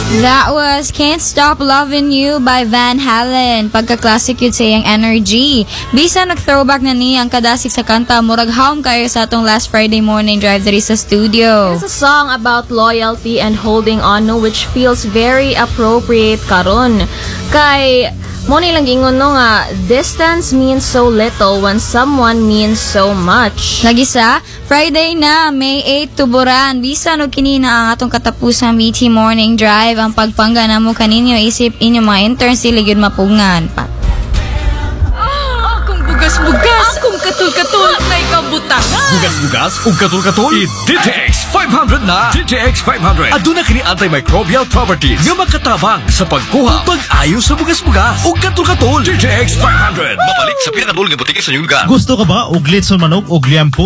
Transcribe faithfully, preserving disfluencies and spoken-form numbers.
That was Can't Stop Loving You by Van Halen. Pagka-classic yun sa iyang energy. Bisa nag-throwback na niya ang kadasig sa kanta. Murag home kayo sa atong last Friday morning drive diri sa studio. It's a song about loyalty and holding on, no, which feels very appropriate karon. Kay mo nilang gingon no nga, distance means so little when someone means so much. Lagi sa Friday na, May eighth, tuburan. Bisa no kinina ang atong katapusang B T Morning Drive. Ang pagpangga na mo kaninyo, isip inyo mga interns sila yun mapungan. Pat. Akong bugas-bugas, akong katul-katul, may kabutangan. Bugas-bugas ug katul-katul, i-D T X five hundred na. D T X five hundred aduna kini antimicrobial properties nga makatabang sa pagkuha ug pag-ayo sa bugas-bugas ug katul-katul. D T X five hundred mapalit sa pinakadul nga butika sa inyong lugar. Gusto ka ba og litson manok og liampo?